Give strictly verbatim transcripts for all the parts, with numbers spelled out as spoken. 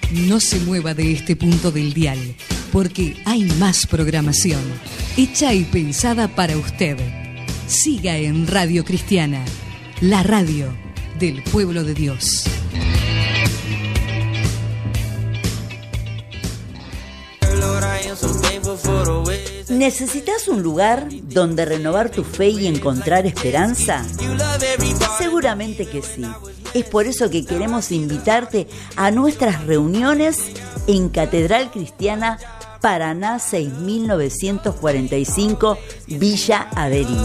No se mueva de este punto del dial, porque hay más programación, hecha y pensada para usted. Siga en Radio Cristiana, la radio del pueblo de Dios. ¿Necesitas un lugar donde renovar tu fe y encontrar esperanza? Seguramente que sí. Es por eso que queremos invitarte a nuestras reuniones en Catedral Cristiana Paraná seis mil novecientos cuarenta y cinco, Villa Averina.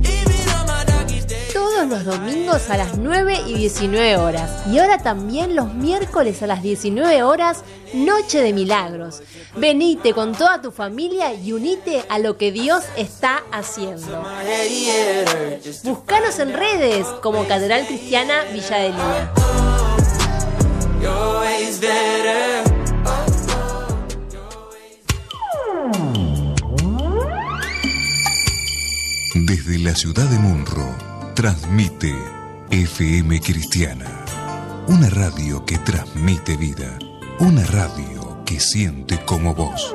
Todos los domingos a las nueve y diecinueve horas. Y ahora también los miércoles a las diecinueve horas, Noche de Milagros. Venite con toda tu familia y unite a lo que Dios está haciendo. Búscanos en redes como Catedral Cristiana Villa Adelina. Desde la ciudad de Munro, transmite F M Cristiana, una radio que transmite vida, una radio que siente como vos.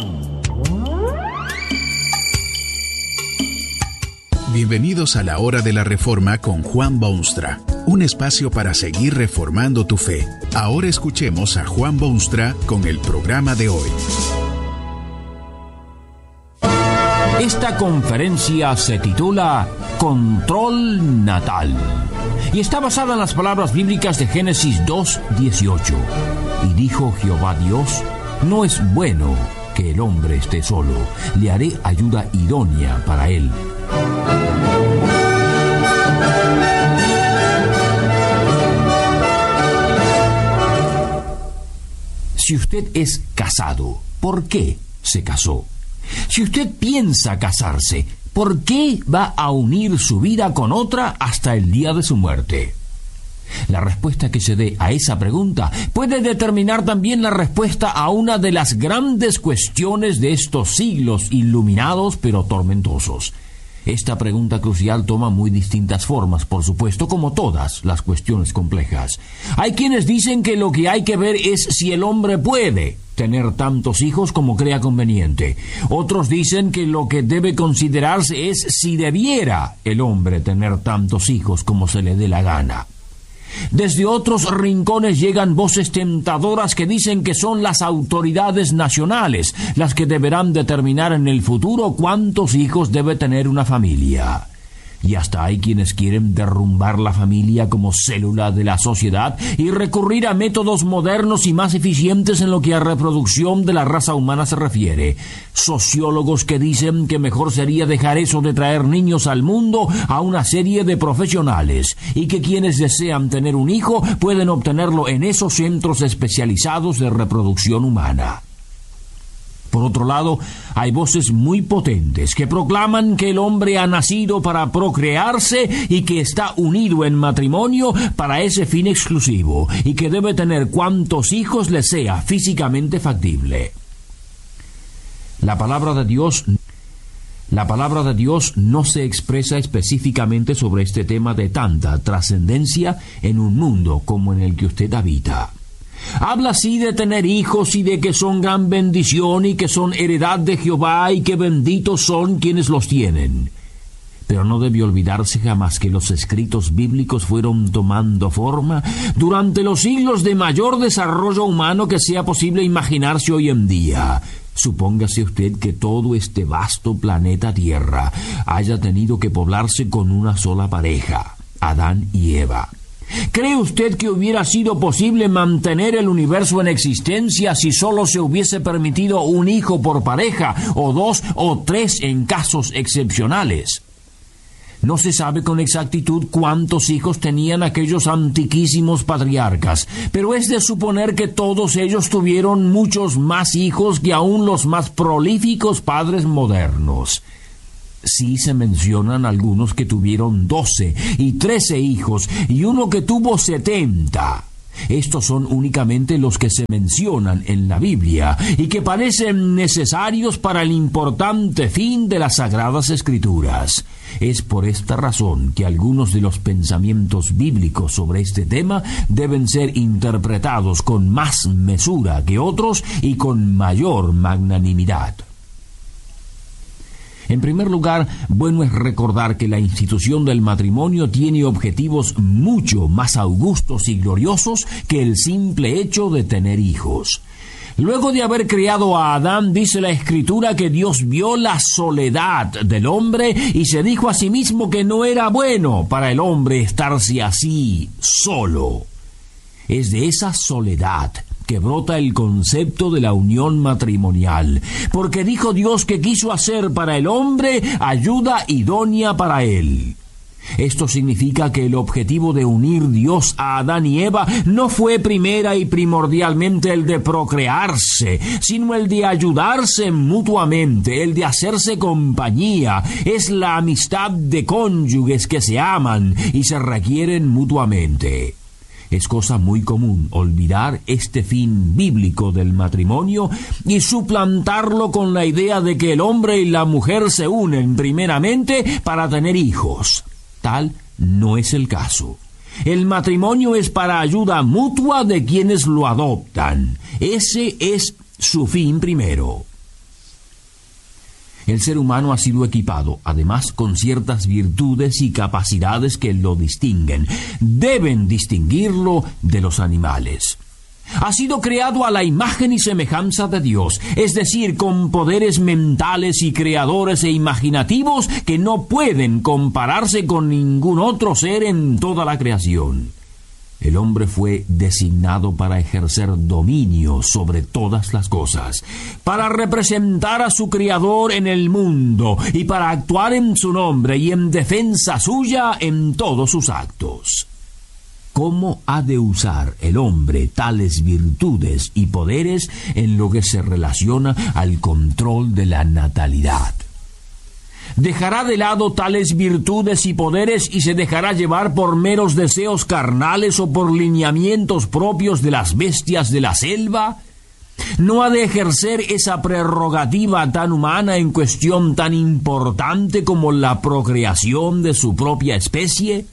Bienvenidos a la Hora de la Reforma con Juan Boonstra, un espacio para seguir reformando tu fe. Ahora escuchemos a Juan Boonstra con el programa de hoy. Esta conferencia se titula Control Natal y está basada en las palabras bíblicas de Génesis dos dieciocho. Y dijo Jehová Dios: no es bueno que el hombre esté solo, le haré ayuda idónea para él. Si usted es casado, ¿por qué se casó? Si usted piensa casarse, ¿por qué va a unir su vida con otra hasta el día de su muerte? La respuesta que se dé a esa pregunta puede determinar también la respuesta a una de las grandes cuestiones de estos siglos iluminados pero tormentosos. Esta pregunta crucial toma muy distintas formas, por supuesto, como todas las cuestiones complejas. Hay quienes dicen que lo que hay que ver es si el hombre puede tener tantos hijos como crea conveniente. Otros dicen que lo que debe considerarse es si debiera el hombre tener tantos hijos como se le dé la gana. Desde otros rincones llegan voces tentadoras que dicen que son las autoridades nacionales las que deberán determinar en el futuro cuántos hijos debe tener una familia. Y hasta hay quienes quieren derrumbar la familia como célula de la sociedad y recurrir a métodos modernos y más eficientes en lo que a reproducción de la raza humana se refiere. Sociólogos que dicen que mejor sería dejar eso de traer niños al mundo a una serie de profesionales, y que quienes desean tener un hijo pueden obtenerlo en esos centros especializados de reproducción humana. Por otro lado, hay voces muy potentes que proclaman que el hombre ha nacido para procrearse y que está unido en matrimonio para ese fin exclusivo, y que debe tener cuantos hijos le sea físicamente factible. La palabra de Dios, la palabra de Dios no se expresa específicamente sobre este tema de tanta trascendencia en un mundo como en el que usted habita. Habla así de tener hijos y de que son gran bendición y que son heredad de Jehová y que benditos son quienes los tienen. Pero no debe olvidarse jamás que los escritos bíblicos fueron tomando forma durante los siglos de mayor desarrollo humano que sea posible imaginarse hoy en día. Supóngase usted que todo este vasto planeta Tierra haya tenido que poblarse con una sola pareja, Adán y Eva. ¿Cree usted que hubiera sido posible mantener el universo en existencia si solo se hubiese permitido un hijo por pareja, o dos o tres en casos excepcionales? No se sabe con exactitud cuántos hijos tenían aquellos antiquísimos patriarcas, pero es de suponer que todos ellos tuvieron muchos más hijos que aún los más prolíficos padres modernos. Sí se mencionan algunos que tuvieron doce y trece hijos y uno que tuvo setenta. Estos son únicamente los que se mencionan en la Biblia y que parecen necesarios para el importante fin de las Sagradas Escrituras. Es por esta razón que algunos de los pensamientos bíblicos sobre este tema deben ser interpretados con más mesura que otros y con mayor magnanimidad. En primer lugar, bueno es recordar que la institución del matrimonio tiene objetivos mucho más augustos y gloriosos que el simple hecho de tener hijos. Luego de haber creado a Adán, dice la Escritura que Dios vio la soledad del hombre y se dijo a sí mismo que no era bueno para el hombre estarse así, solo. Es de esa soledad que brota el concepto de la unión matrimonial, porque dijo Dios que quiso hacer para el hombre ayuda idónea para él. Esto significa que el objetivo de unir Dios a Adán y Eva no fue primera y primordialmente el de procrearse, sino el de ayudarse mutuamente, el de hacerse compañía. Es la amistad de cónyuges que se aman y se requieren mutuamente. Es cosa muy común olvidar este fin bíblico del matrimonio y suplantarlo con la idea de que el hombre y la mujer se unen primeramente para tener hijos. Tal no es el caso. El matrimonio es para ayuda mutua de quienes lo adoptan. Ese es su fin primero. El ser humano ha sido equipado, además, con ciertas virtudes y capacidades que lo distinguen. Deben distinguirlo de los animales. Ha sido creado a la imagen y semejanza de Dios, es decir, con poderes mentales y creadores e imaginativos que no pueden compararse con ningún otro ser en toda la creación. El hombre fue designado para ejercer dominio sobre todas las cosas, para representar a su Creador en el mundo y para actuar en su nombre y en defensa suya en todos sus actos. ¿Cómo ha de usar el hombre tales virtudes y poderes en lo que se relaciona al control de la natalidad? Dejará de lado tales virtudes y poderes y se dejará llevar por meros deseos carnales o por lineamientos propios de las bestias de la selva. ¿No ha de ejercer esa prerrogativa tan humana en cuestión tan importante como la procreación de su propia especie?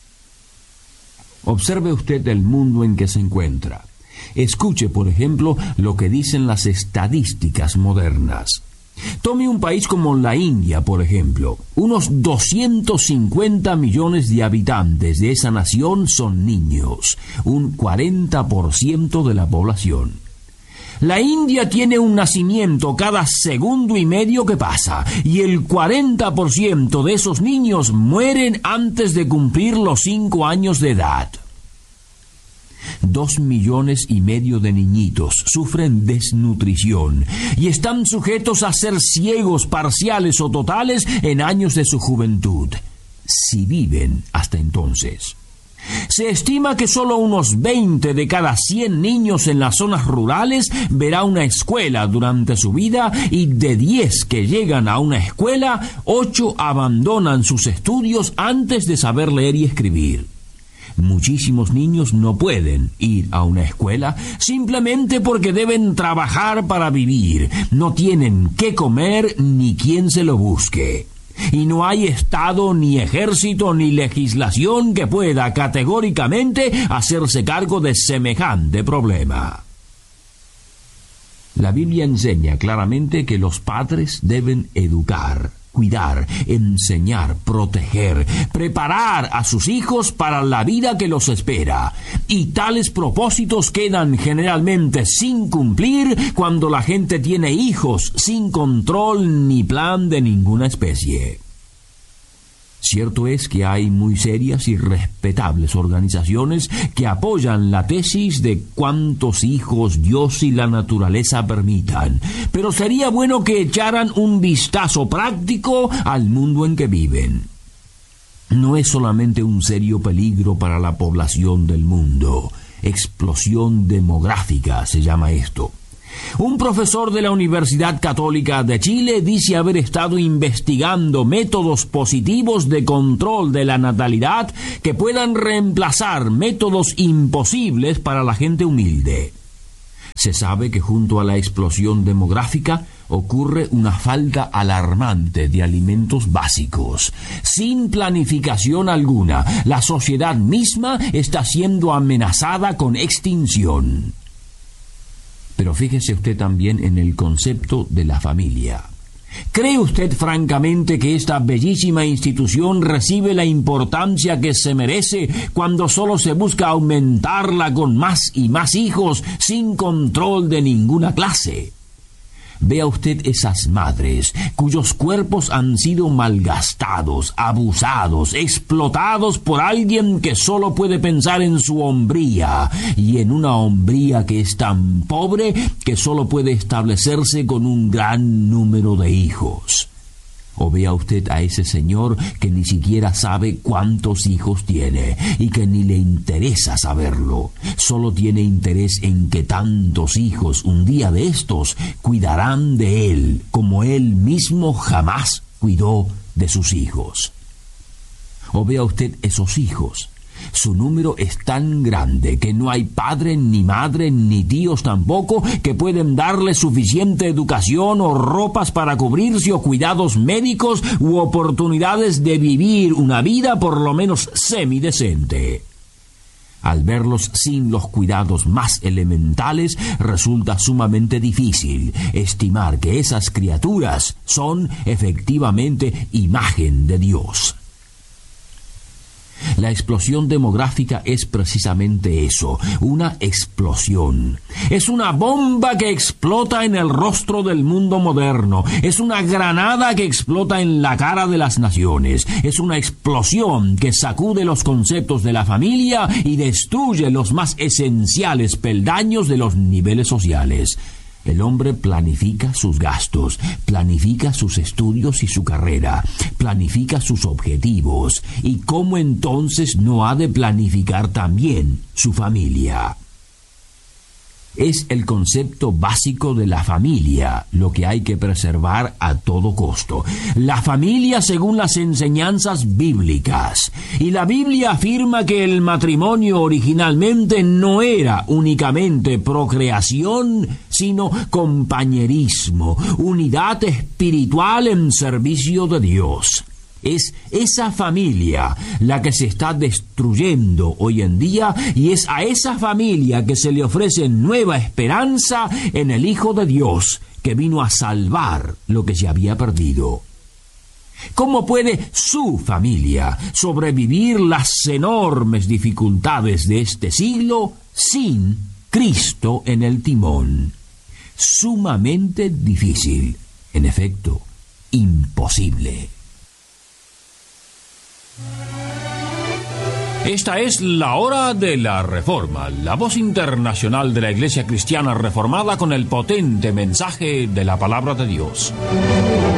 Observe usted el mundo en que se encuentra. Escuche, por ejemplo, lo que dicen las estadísticas modernas. Tome un país como la India, por ejemplo. Unos doscientos cincuenta millones de habitantes de esa nación son niños, un cuarenta por ciento de la población. La India tiene un nacimiento cada segundo y medio que pasa, y el cuarenta por ciento de esos niños mueren antes de cumplir los cinco años de edad. Dos millones y medio de niñitos sufren desnutrición y están sujetos a ser ciegos parciales o totales en años de su juventud, si viven hasta entonces. Se estima que solo unos veinte de cada cien niños en las zonas rurales verá una escuela durante su vida y de diez que llegan a una escuela, ocho abandonan sus estudios antes de saber leer y escribir. Muchísimos niños no pueden ir a una escuela simplemente porque deben trabajar para vivir. No tienen qué comer ni quien se lo busque. Y no hay Estado, ni ejército, ni legislación que pueda categóricamente hacerse cargo de semejante problema. La Biblia enseña claramente que los padres deben educar, cuidar, enseñar, proteger, preparar a sus hijos para la vida que los espera. Y tales propósitos quedan generalmente sin cumplir cuando la gente tiene hijos sin control ni plan de ninguna especie. Cierto es que hay muy serias y respetables organizaciones que apoyan la tesis de cuántos hijos Dios y la naturaleza permitan, pero sería bueno que echaran un vistazo práctico al mundo en que viven. No es solamente un serio peligro para la población del mundo, explosión demográfica se llama esto. Un profesor de la Universidad Católica de Chile dice haber estado investigando métodos positivos de control de la natalidad que puedan reemplazar métodos imposibles para la gente humilde. Se sabe que junto a la explosión demográfica ocurre una falta alarmante de alimentos básicos. Sin planificación alguna, la sociedad misma está siendo amenazada con extinción. Pero fíjese usted también en el concepto de la familia. ¿Cree usted francamente que esta bellísima institución recibe la importancia que se merece cuando solo se busca aumentarla con más y más hijos sin control de ninguna clase? Vea usted esas madres cuyos cuerpos han sido malgastados, abusados, explotados por alguien que solo puede pensar en su hombría, y en una hombría que es tan pobre que solo puede establecerse con un gran número de hijos. O vea usted a ese señor que ni siquiera sabe cuántos hijos tiene y que ni le interesa saberlo. Solo tiene interés en que tantos hijos un día de estos cuidarán de él como él mismo jamás cuidó de sus hijos. O vea usted esos hijos. Su número es tan grande que no hay padre, ni madre, ni tíos tampoco que pueden darle suficiente educación o ropas para cubrirse o cuidados médicos u oportunidades de vivir una vida por lo menos semidecente. Al verlos sin los cuidados más elementales, resulta sumamente difícil estimar que esas criaturas son efectivamente imagen de Dios. La explosión demográfica es precisamente eso, una explosión. Es una bomba que explota en el rostro del mundo moderno. Es una granada que explota en la cara de las naciones. Es una explosión que sacude los conceptos de la familia y destruye los más esenciales peldaños de los niveles sociales. El hombre planifica sus gastos, planifica sus estudios y su carrera, planifica sus objetivos. ¿Y cómo entonces no ha de planificar también su familia? Es el concepto básico de la familia lo que hay que preservar a todo costo. La familia según las enseñanzas bíblicas. Y la Biblia afirma que el matrimonio originalmente no era únicamente procreación, sino compañerismo, unidad espiritual en servicio de Dios. Es esa familia la que se está destruyendo hoy en día, y es a esa familia que se le ofrece nueva esperanza en el Hijo de Dios, que vino a salvar lo que se había perdido. ¿Cómo puede su familia sobrevivir las enormes dificultades de este siglo sin Cristo en el timón? Sumamente difícil, en efecto, imposible. Esta es la hora de la Reforma, la voz internacional de la Iglesia Cristiana Reformada con el potente mensaje de la Palabra de Dios.